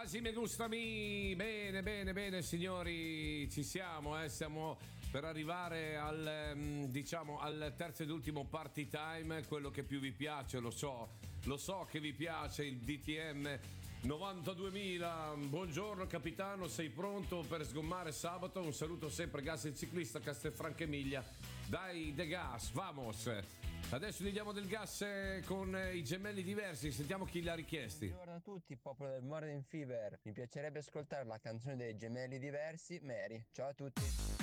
Así me gusta a me. Bene, bene, bene, signori, ci siamo, stiamo per arrivare al, diciamo, al terzo ed ultimo party time, quello che più vi piace, lo so che vi piace, il DTM 92.000. Buongiorno capitano, sei pronto per sgommare sabato? Un saluto sempre, Gas il ciclista, Castelfranco Emilia. Dai, de gas, vamos! Adesso gli diamo del gas con i gemelli diversi, sentiamo chi l'ha richiesti. Buongiorno a tutti, popolo del Morning Fever. Mi piacerebbe ascoltare la canzone dei gemelli diversi, Mary. Ciao a tutti.